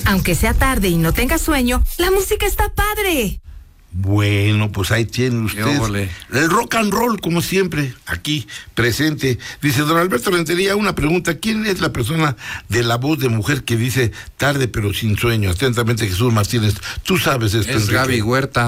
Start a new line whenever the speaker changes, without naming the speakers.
Aunque sea tarde y no tenga sueño, la música está padre.
Bueno, pues ahí tienen ustedes el rock and roll, como siempre, aquí presente. Dice don Alberto Rentería, una pregunta: ¿quién es la persona de la voz de mujer que dice tarde pero sin sueño? Atentamente, Jesús Martínez. Tú sabes esto,
es
Enrique.
Gaby Huerta.